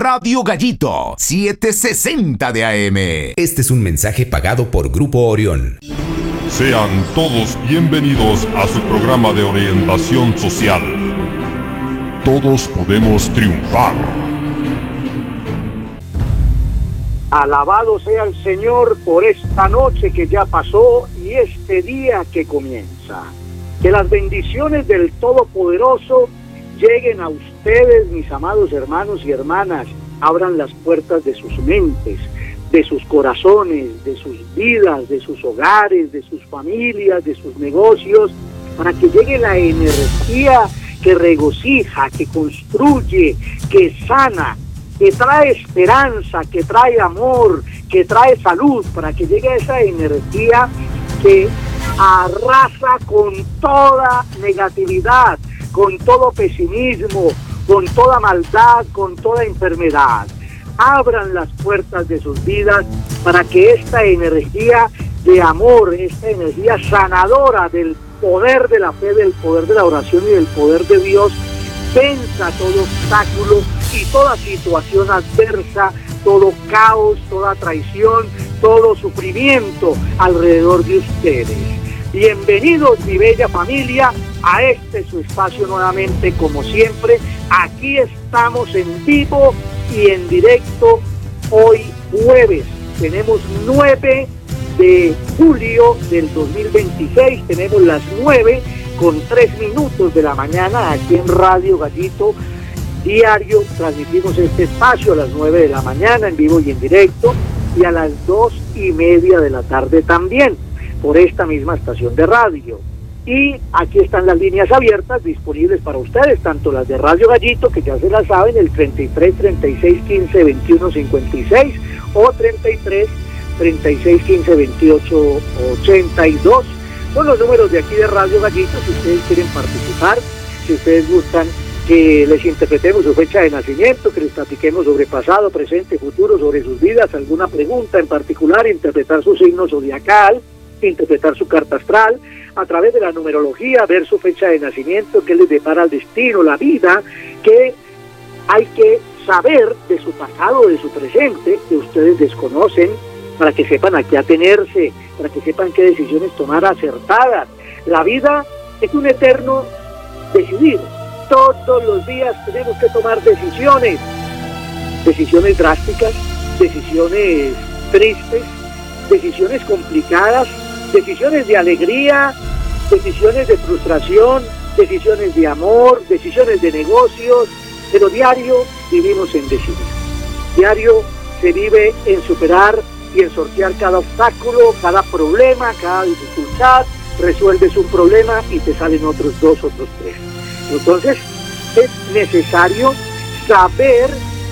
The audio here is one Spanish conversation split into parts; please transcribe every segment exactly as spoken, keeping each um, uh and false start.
Radio Gallito, setecientos sesenta de A M. Este es un mensaje pagado por Grupo Orión. Sean todos bienvenidos a su programa de orientación social. Todos podemos triunfar. Alabado sea el Señor por esta noche que ya pasó y este día que comienza. Que las bendiciones del Todopoderoso lleguen a ustedes, mis amados hermanos y hermanas. Abran las puertas de sus mentes, de sus corazones, de sus vidas, de sus hogares, de sus familias, de sus negocios, para que llegue la energía que regocija, que construye, que sana, que trae esperanza, que trae amor, que trae salud, para que llegue esa energía que arrasa con toda negatividad, con todo pesimismo, con toda maldad, con toda enfermedad. Abran las puertas de sus vidas para que esta energía de amor, esta energía sanadora del poder de la fe, del poder de la oración y del poder de Dios, venza todo obstáculo y toda situación adversa, todo caos, toda traición, todo sufrimiento alrededor de ustedes. Bienvenidos, mi bella familia, a este su espacio nuevamente, como siempre. Aquí estamos en vivo y en directo hoy jueves. Tenemos nueve de julio del dos mil veintiséis, tenemos las nueve con tres minutos de la mañana aquí en Radio Gallito Diario. Transmitimos este espacio a las nueve de la mañana en vivo y en directo, y a las dos y media de la tarde también por esta misma estación de radio. Y aquí están las líneas abiertas disponibles para ustedes, tanto las de Radio Gallito, que ya se las saben, el treinta y tres, treinta y seis, quince, veintiuno, cincuenta y seis, o treinta y tres, treinta y seis, quince, veintiocho, ochenta y dos. Son los números de aquí de Radio Gallito, si ustedes quieren participar, si ustedes gustan que les interpretemos su fecha de nacimiento, que les platiquemos sobre pasado, presente, futuro, sobre sus vidas, alguna pregunta en particular, interpretar su signo zodiacal, interpretar su carta astral, a través de la numerología, ver su fecha de nacimiento, qué les depara el destino, la vida, que hay que saber de su pasado, de su presente, que ustedes desconocen, para que sepan a qué atenerse, para que sepan qué decisiones tomar acertadas. La vida es un eterno decidir. Todos los días tenemos que tomar decisiones, decisiones drásticas, decisiones tristes, decisiones complicadas, decisiones de alegría, decisiones de frustración, decisiones de amor, decisiones de negocios, pero diario vivimos en decidir. Diario se vive en superar y en sortear cada obstáculo, cada problema, cada dificultad. Resuelves un problema y te salen otros dos, otros tres. Entonces es necesario saber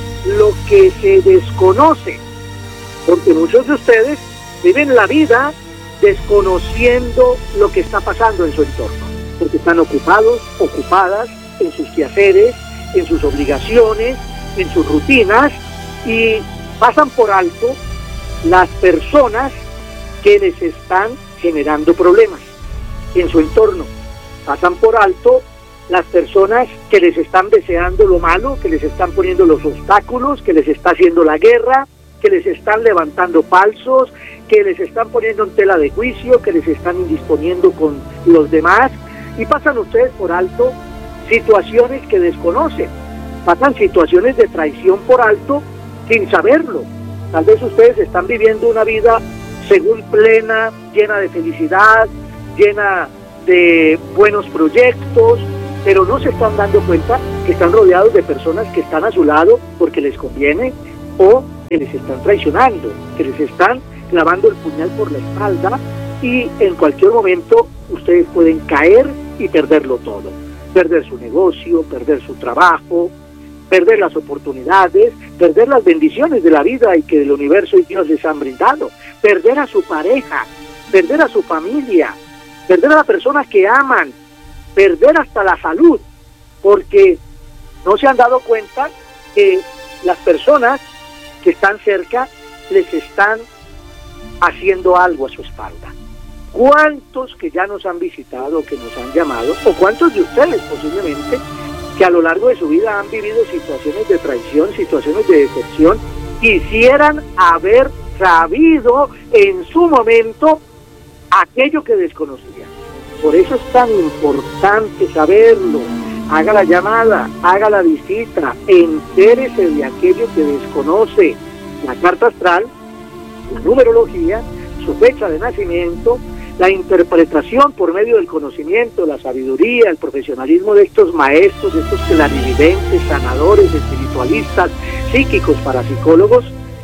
lo que se desconoce, porque muchos de ustedes viven la vida desconociendo lo que está pasando en su entorno, porque están ocupados, ocupadas en sus quehaceres, en sus obligaciones, en sus rutinas, y pasan por alto las personas que les están generando problemas en su entorno. Pasan por alto las personas que les están deseando lo malo, que les están poniendo los obstáculos, que les está haciendo la guerra, que les están levantando falsos, que les están poniendo en tela de juicio, que les están indisponiendo con los demás, y pasan ustedes por alto situaciones que desconocen, pasan situaciones de traición por alto sin saberlo. Tal vez ustedes están viviendo una vida según plena, llena de felicidad, llena de buenos proyectos, pero no se están dando cuenta que están rodeados de personas que están a su lado porque les conviene, o que les están traicionando, que les están clavando el puñal por la espalda, y en cualquier momento ustedes pueden caer y perderlo todo. Perder su negocio, perder su trabajo, perder las oportunidades, perder las bendiciones de la vida y que del universo y Dios les han brindado, perder a su pareja, perder a su familia, perder a la persona que aman, perder hasta la salud, porque no se han dado cuenta que las personas que están cerca les están haciendo algo a su espalda. ¿Cuántos que ya nos han visitado, que nos han llamado, o cuántos de ustedes posiblemente que a lo largo de su vida han vivido situaciones de traición, situaciones de decepción, quisieran haber sabido en su momento aquello que desconocían. Por eso es tan importante saberlo. Haga la llamada, haga la visita, entérese de aquello que desconoce. La carta astral, la numerología, su fecha de nacimiento, la interpretación por medio del conocimiento, la sabiduría, el profesionalismo de estos maestros, de estos clarividentes, sanadores, espiritualistas, psíquicos, parapsicólogos,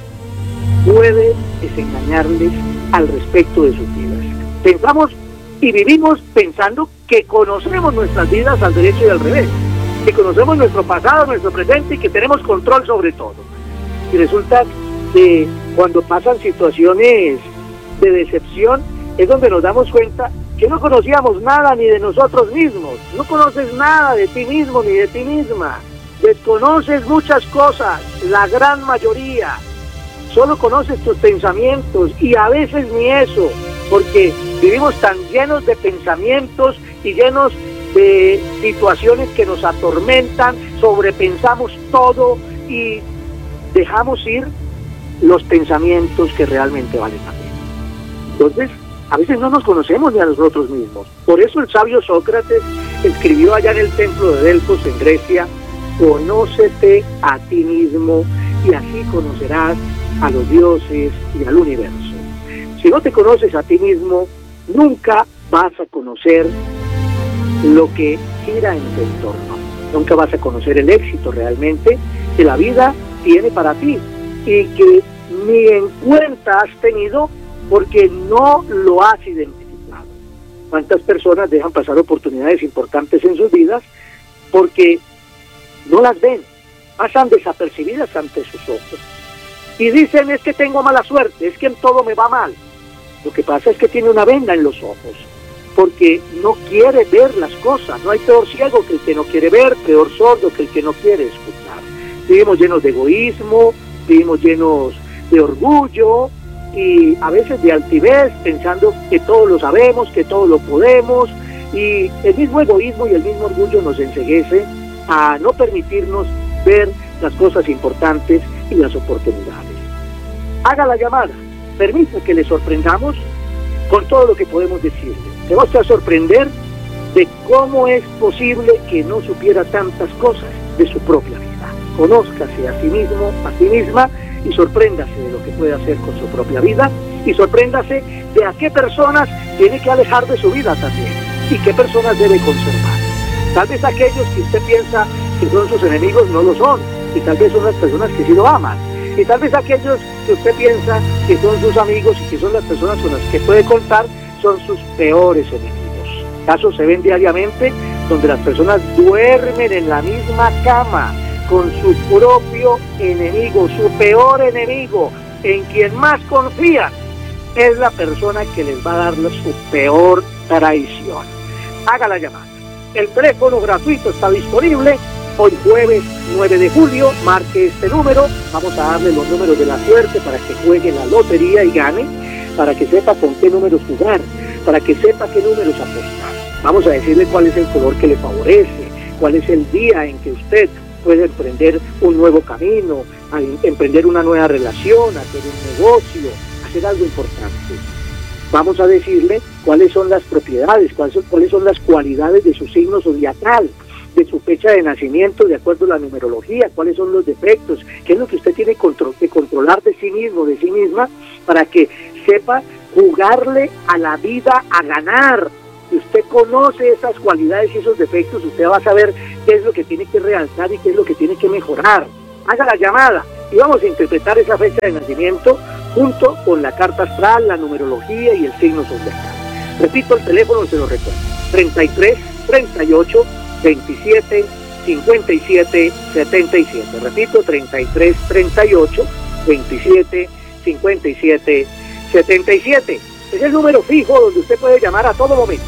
puede desengañarles al respecto de sus vidas. Pensamos y vivimos pensando que conocemos nuestras vidas al derecho y al revés, que conocemos nuestro pasado, nuestro presente y que tenemos control sobre todo. Y resulta que cuando pasan situaciones de decepción es donde nos damos cuenta que no conocíamos nada ni de nosotros mismos. No conoces nada de ti mismo ni de ti misma. Desconoces muchas cosas, la gran mayoría. Solo conoces tus pensamientos y a veces ni eso, porque vivimos tan llenos de pensamientos y llenos de situaciones que nos atormentan, sobrepensamos todo y dejamos ir los pensamientos que realmente valen la pena. Entonces, a veces no nos conocemos ni a nosotros mismos. Por eso el sabio Sócrates escribió allá en el templo de Delfos, en Grecia: conócete a ti mismo y así conocerás a los dioses y al universo. Si no te conoces a ti mismo, nunca vas a conocer lo que gira en tu entorno. Nunca vas a conocer el éxito realmente que la vida tiene para ti y que ni en cuenta has tenido porque no lo has identificado. ¿Cuántas personas dejan pasar oportunidades importantes en sus vidas porque no las ven, pasan desapercibidas ante sus ojos? Y dicen: es que tengo mala suerte, es que en todo me va mal. Lo que pasa es que tiene una venda en los ojos, porque no quiere ver las cosas. No hay peor ciego que el que no quiere ver, peor sordo que el que no quiere escuchar. Vivimos llenos de egoísmo, vivimos llenos de orgullo y a veces de altivez, pensando que todo lo sabemos, que todo lo podemos, y el mismo egoísmo y el mismo orgullo nos enceguece a no permitirnos ver las cosas importantes y las oportunidades. Haga la llamada, permita que le sorprendamos con todo lo que podemos decirle. Se va a sorprender de cómo es posible que no supiera tantas cosas de su propia vida. Conózcase a sí mismo, a sí misma, y sorpréndase de lo que puede hacer con su propia vida, y sorpréndase de a qué personas tiene que alejar de su vida también, y qué personas debe conservar. Tal vez aquellos que usted piensa que son sus enemigos no lo son, y tal vez son las personas que sí lo aman, y tal vez aquellos que usted piensa que son sus amigos y que son las personas con las que puede contar son sus peores enemigos. Casos se ven diariamente donde las personas duermen en la misma cama con su propio enemigo, su peor enemigo, en quien más confían, es la persona que les va a dar su peor traición. Haga la llamada. El teléfono gratuito está disponible. Hoy jueves nueve de julio, marque este número. Vamos a darle los números de la suerte para que juegue la lotería y gane, para que sepa con qué números jugar, para que sepa qué números apostar. Vamos a decirle cuál es el color que le favorece, cuál es el día en que usted puede emprender un nuevo camino, a emprender una nueva relación, hacer un negocio, hacer algo importante. Vamos a decirle cuáles son las propiedades, cuáles son, cuáles son las cualidades de su signo zodiacal, de su fecha de nacimiento de acuerdo a la numerología, cuáles son los defectos, qué es lo que usted tiene que controlar de sí mismo, de sí misma, para que sepa jugarle a la vida a ganar. Si usted conoce esas cualidades y esos defectos, usted va a saber qué es lo que tiene que realzar y qué es lo que tiene que mejorar. Haga la llamada y vamos a interpretar esa fecha de nacimiento junto con la carta astral, la numerología y el signo zodiacal. Repito, el teléfono se lo recuerdo: treinta y tres, treinta y ocho, veintisiete, cincuenta y siete, setenta y siete. Repito, treinta y tres, treinta y ocho, veintisiete, cincuenta y siete, setenta y siete. Es el número fijo donde usted puede llamar a todo momento.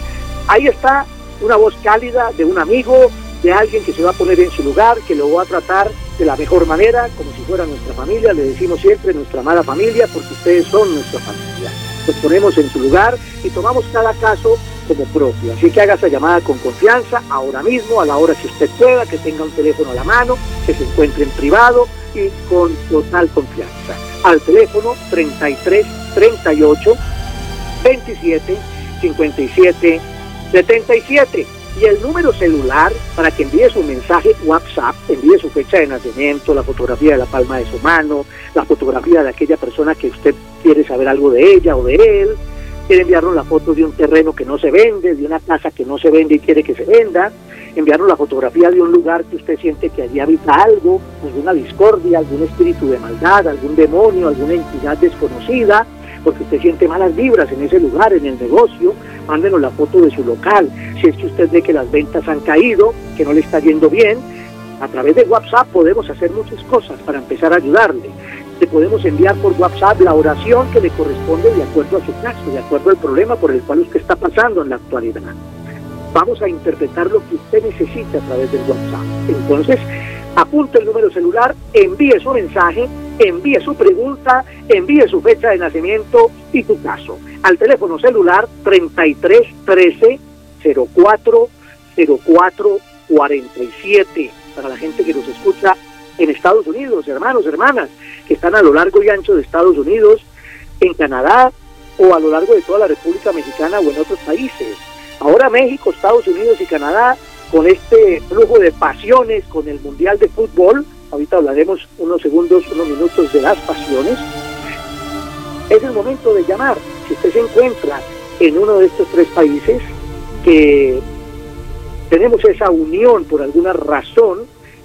Ahí está una voz cálida de un amigo, de alguien que se va a poner en su lugar, que lo va a tratar de la mejor manera, como si fuera nuestra familia. Le decimos siempre nuestra amada familia, porque ustedes son nuestra familia. Nos ponemos en su lugar y tomamos cada caso como propia. Así que haga esa llamada con confianza, ahora mismo, a la hora que usted pueda, que tenga un teléfono a la mano, que se encuentre en privado y con total confianza. Al teléfono treinta y tres, treinta y ocho, veintisiete, cincuenta y siete, setenta y siete. Y el número celular para que envíe su mensaje WhatsApp, envíe su fecha de nacimiento, la fotografía de la palma de su mano, la fotografía de aquella persona que usted quiere saber algo de ella o de él, quiere enviarnos la foto de un terreno que no se vende, de una casa que no se vende y quiere que se venda, enviarnos la fotografía de un lugar que usted siente que allí habita algo, alguna discordia, algún espíritu de maldad, algún demonio, alguna entidad desconocida, porque usted siente malas vibras en ese lugar, en el negocio. Mándenos la foto de su local. Si es que usted ve que las ventas han caído, que no le está yendo bien, a través de WhatsApp podemos hacer muchas cosas para empezar a ayudarle. Le podemos enviar por WhatsApp la oración que le corresponde de acuerdo a su caso, de acuerdo al problema por el cual usted está pasando en la actualidad. Vamos a interpretar lo que usted necesita a través del WhatsApp. Entonces, apunte el número celular, envíe su mensaje, envíe su pregunta, envíe su fecha de nacimiento y tu caso. Al teléfono celular treinta y tres, trece, cero cuatro, cero cuatro, cuarenta y siete. Para la gente que nos escucha en Estados Unidos, hermanos, hermanas, que están a lo largo y ancho de Estados Unidos, en Canadá o a lo largo de toda la República Mexicana o en otros países. Ahora México, Estados Unidos y Canadá, con este flujo de pasiones, con el Mundial de Fútbol, ahorita hablaremos unos segundos, unos minutos de las pasiones, es el momento de llamar. Si usted se encuentra en uno de estos tres países, que tenemos esa unión por alguna razón,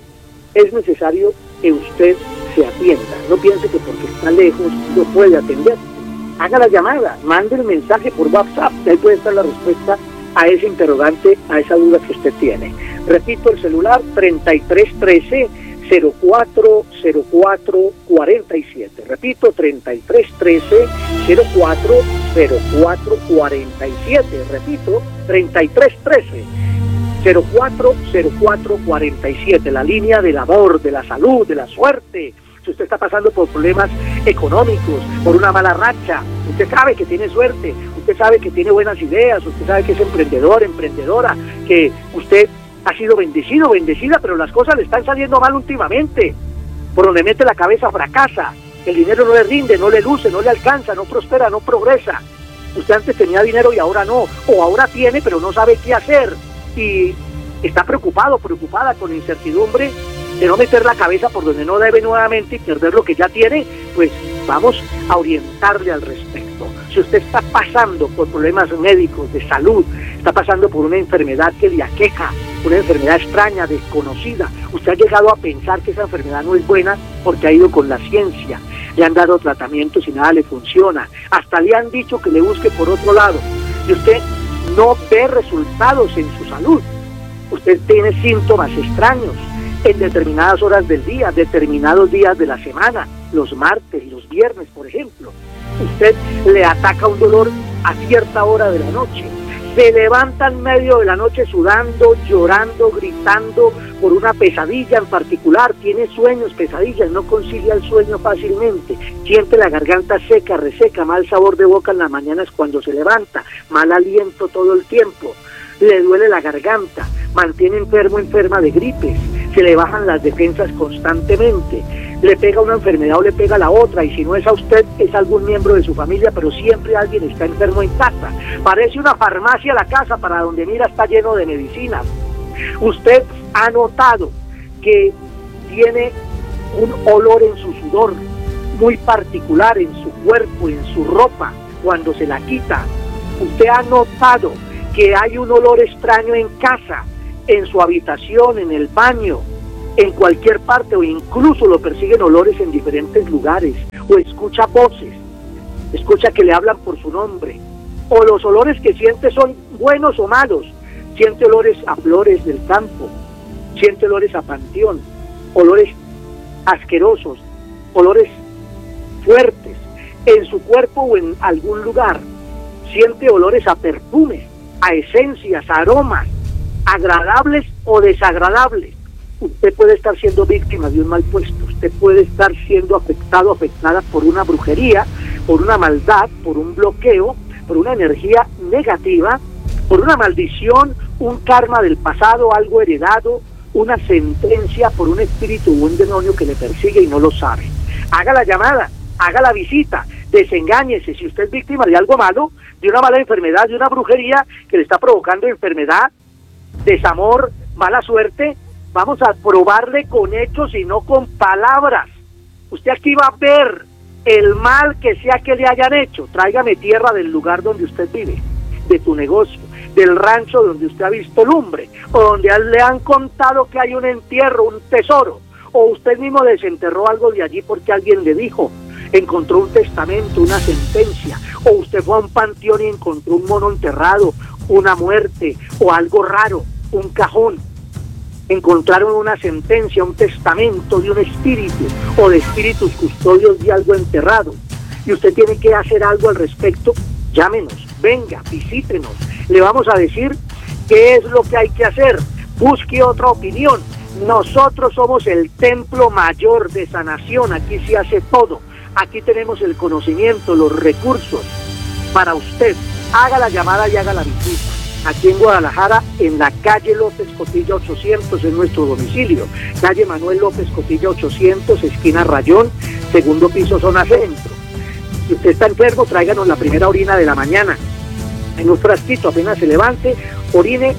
es necesario que usted se atienda. No piense que porque está lejos no puede atender. Haga la llamada, mande el mensaje por WhatsApp, ahí puede estar la respuesta a ese interrogante, a esa duda que usted tiene. Repito, el celular treinta y tres, trece, cero cuatro, cero cuatro, cuarenta y siete. Repito, treinta y tres, trece, cero cuatro, cero cuatro, cuarenta y siete. Repito, treinta y tres, trece, cero cuatro, cero cuatro, cuarenta y siete. La línea del amor, de la salud, de la suerte. Si usted está pasando por problemas económicos, por una mala racha, usted sabe que tiene suerte, usted sabe que tiene buenas ideas, usted sabe que es emprendedor, emprendedora, que usted ha sido bendecido, bendecida, pero las cosas le están saliendo mal últimamente. Por donde mete la cabeza fracasa, el dinero no le rinde, no le luce, no le alcanza, no prospera, no progresa. Usted antes tenía dinero y ahora no, o ahora tiene pero no sabe qué hacer y está preocupado, preocupada con incertidumbre de no meter la cabeza por donde no debe nuevamente y perder lo que ya tiene. Pues vamos a orientarle al respecto. Si usted está pasando por problemas médicos, de salud, está pasando por una enfermedad que le aqueja, una enfermedad extraña, desconocida, usted ha llegado a pensar que esa enfermedad no es buena porque ha ido con la ciencia, le han dado tratamientos y nada le funciona, hasta le han dicho que le busque por otro lado, y usted no ve resultados en su salud, usted tiene síntomas extraños en determinadas horas del día, determinados días de la semana, los martes y los viernes, por ejemplo. Usted le ataca un dolor a cierta hora de la noche, se levanta en medio de la noche sudando, llorando, gritando por una pesadilla en particular, tiene sueños, pesadillas, no concilia el sueño fácilmente, siente la garganta seca, reseca, mal sabor de boca en las mañanas cuando se levanta, mal aliento todo el tiempo, le duele la garganta, mantiene enfermo, enferma de gripes, se le bajan las defensas constantemente, le pega una enfermedad o le pega la otra, y si no es a usted, es a algún miembro de su familia, pero siempre alguien está enfermo en casa. Parece una farmacia la casa, para donde mira está lleno de medicinas. Usted ha notado que tiene un olor en su sudor muy particular, en su cuerpo, en su ropa, cuando se la quita. Usted ha notado que hay un olor extraño en casa, en su habitación, en el baño, en cualquier parte, o incluso lo persiguen olores en diferentes lugares, o escucha voces, escucha que le hablan por su nombre, o los olores que siente son buenos o malos, siente olores a flores del campo, siente olores a panteón, olores asquerosos, olores fuertes, en su cuerpo o en algún lugar, siente olores a perfumes, a esencias, a aromas, agradables o desagradables. Usted puede estar siendo víctima de un mal puesto, usted puede estar siendo afectado, afectada por una brujería, por una maldad, por un bloqueo, por una energía negativa por una maldición, un karma del pasado, algo heredado, una sentencia por un espíritu o un demonio que le persigue y no lo sabe. Haga la llamada, haga la visita, desengáñese. Si usted es víctima de algo malo, de una mala enfermedad, de una brujería que le está provocando enfermedad, desamor, mala suerte, vamos a probarle con hechos y no con palabras. Usted aquí va a ver el mal que sea que le hayan hecho. Tráigame tierra del lugar donde usted vive, de tu negocio, del rancho donde usted ha visto lumbre, o donde le han contado que hay un entierro, un tesoro, o usted mismo desenterró algo de allí porque alguien le dijo, encontró un testamento, una sentencia, o usted fue a un panteón y encontró un mono enterrado, una muerte, o algo raro, un cajón. Encontraron una sentencia, un testamento de un espíritu, o de espíritus custodios de algo enterrado, y usted tiene que hacer algo al respecto. Llámenos, venga, visítenos, le vamos a decir qué es lo que hay que hacer. Busque otra opinión. Nosotros somos el templo mayor de sanación, aquí se hace todo, aquí tenemos el conocimiento, los recursos para usted. Haga la llamada y haga la visita. Aquí en Guadalajara, en la calle López Cotilla ochocientos, es nuestro domicilio. Calle Manuel López Cotilla ochocientos, esquina Rayón, segundo piso, zona centro. Si usted está enfermo, tráiganos la primera orina de la mañana. En un frasquito, apenas se levante, orine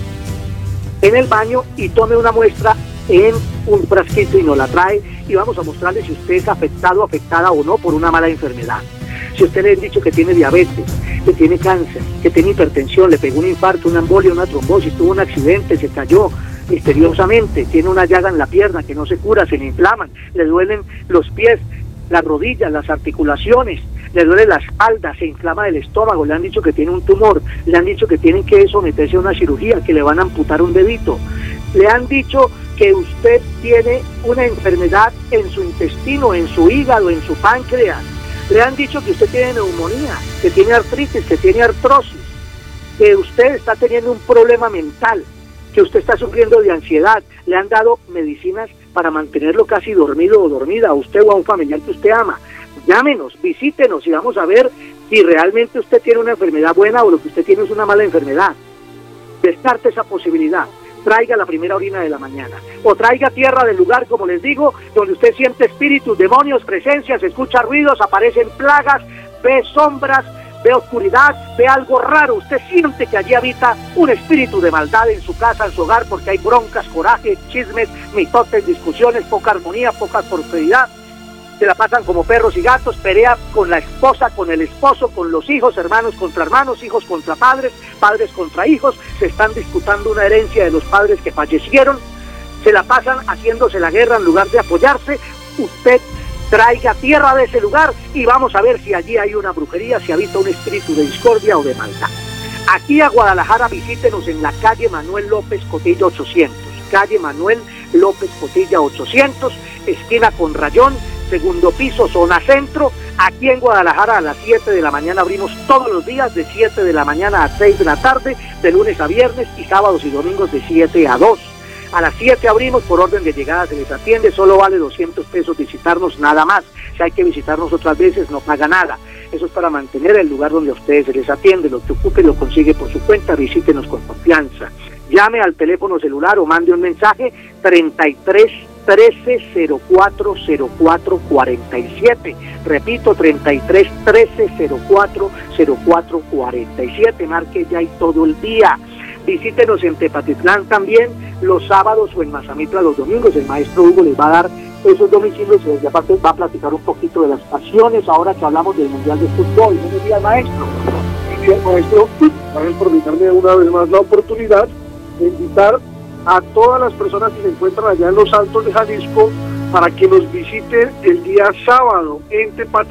en el baño y tome una muestra en un frasquito y nos la trae, y vamos a mostrarle si usted es afectado, afectada o no por una mala enfermedad. Si usted le han dicho que tiene diabetes, que tiene cáncer, que tiene hipertensión, le pegó un infarto, una embolia, una trombosis, tuvo un accidente, se cayó misteriosamente, tiene una llaga en la pierna que no se cura, se le inflaman, le duelen los pies, las rodillas, las articulaciones, le duele la espalda, se inflama el estómago, le han dicho que tiene un tumor, le han dicho que tienen que someterse a una cirugía, que le van a amputar un dedito, le han dicho que usted tiene una enfermedad en su intestino, en su hígado, en su páncreas, le han dicho que usted tiene neumonía, que tiene artritis, que tiene artrosis, que usted está teniendo un problema mental, que usted está sufriendo de ansiedad, le han dado medicinas para mantenerlo casi dormido o dormida, a usted o a un familiar que usted ama. Llámenos, visítenos y vamos a ver si realmente usted tiene una enfermedad buena o lo que usted tiene es una mala enfermedad. Descarte esa posibilidad. Traiga la primera orina de la mañana, o traiga tierra del lugar, como les digo, donde usted siente espíritus, demonios, presencias, escucha ruidos, aparecen plagas, ve sombras, ve oscuridad, ve algo raro. Usted siente que allí habita un espíritu de maldad en su casa, en su hogar, porque hay broncas, coraje, chismes, mitotes, discusiones, poca armonía, poca prosperidad. Se la pasan como perros y gatos, pelea con la esposa, con el esposo, con los hijos, hermanos contra hermanos, hijos contra padres, padres contra hijos, se están disputando una herencia de los padres que fallecieron, se la pasan haciéndose la guerra en lugar de apoyarse. Usted traiga tierra de ese lugar y vamos a ver si allí hay una brujería, si habita un espíritu de discordia o de maldad. Aquí a Guadalajara, visítenos en la calle Manuel López Cotilla ochocientos, calle Manuel López Cotilla ochocientos, esquina con Rayón, segundo piso, zona centro. Aquí en Guadalajara a las siete de la mañana abrimos todos los días, de siete de la mañana a seis de la tarde, de lunes a viernes, y sábados y domingos de siete a dos. A las siete abrimos, por orden de llegada se les atiende, solo vale doscientos pesos visitarnos, nada más. Si hay que visitarnos otras veces, no paga nada. Eso es para mantener el lugar donde a ustedes se les atiende. Lo que ocupe lo consigue por su cuenta, visítenos con confianza. Llame al teléfono celular o mande un mensaje treinta y tres trece cero cuatro cero cuatro cuarenta y siete. Repito, treinta y tres trece cero cuatro cero cuatro cuarenta y siete. Marque ya y todo el día. Visítenos en Tepatitlán también los sábados o en Mazamitla los domingos. El maestro Hugo les va a dar esos domicilios y aparte va a platicar un poquito de las pasiones ahora que hablamos del Mundial de Fútbol. Buenos días, maestro. Bien, maestro, gracias por invitarme una vez más la oportunidad de invitar a todas las personas que se encuentran allá en los Altos de Jalisco para que nos visiten el día sábado en Tepatitlán.